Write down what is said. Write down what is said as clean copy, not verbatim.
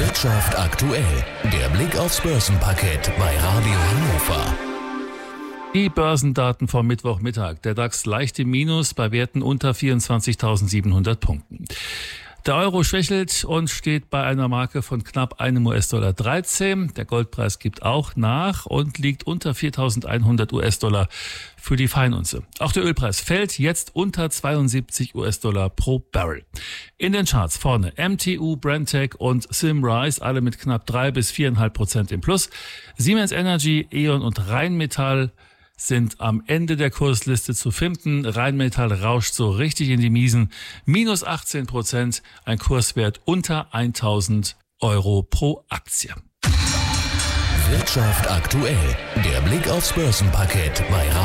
Wirtschaft aktuell. Der Blick aufs Börsenparkett bei Radio Hannover. Die Börsendaten vom Mittwochmittag. Der DAX leicht im Minus bei Werten unter 24.700 Punkten. Der Euro schwächelt und steht bei einer Marke von knapp einem US-Dollar 13. Der Goldpreis gibt auch nach und liegt unter 4.100 US-Dollar für die Feinunze. Auch der Ölpreis fällt jetzt unter 72 US-Dollar pro Barrel. In den Charts vorne MTU, Brentech und Symrise, alle mit knapp 3 bis 4,5% im Plus. Siemens Energy, E.ON und Rheinmetall sind am Ende der Kursliste zu finden. Rheinmetall rauscht so richtig in die Miesen. Minus 18%, ein Kurswert unter 1.000 Euro pro Aktie. Wirtschaft aktuell. Der Blick aufs Börsenparkett bei